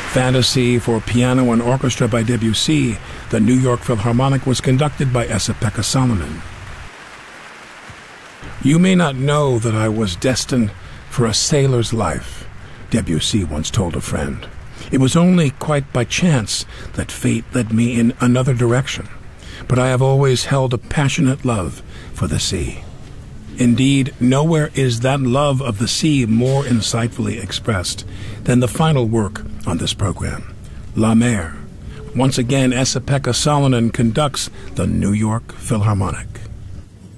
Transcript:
Fantasy for piano and orchestra by Debussy, the New York Philharmonic was conducted by Esa-Pekka Salonen. You may not know that I was destined for a sailor's life, Debussy once told a friend. It was only quite by chance that fate led me in another direction, but I have always held a passionate love for the sea. Indeed, nowhere is that love of the sea more insightfully expressed than the final work on this program, La Mer. Once again, Esa-Pekka Salonen conducts the New York Philharmonic.